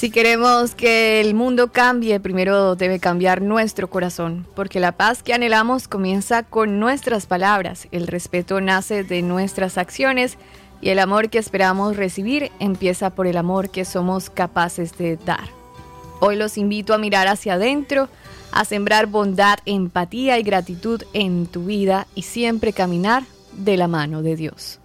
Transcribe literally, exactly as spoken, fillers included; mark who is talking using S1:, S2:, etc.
S1: Si queremos que el mundo cambie, primero debe cambiar nuestro corazón, porque la paz que anhelamos comienza con nuestras palabras, el respeto nace de nuestras acciones y el amor que esperamos recibir empieza por el amor que somos capaces de dar. Hoy los invito a mirar hacia adentro, a sembrar bondad, empatía y gratitud en tu vida y siempre caminar de la mano de Dios.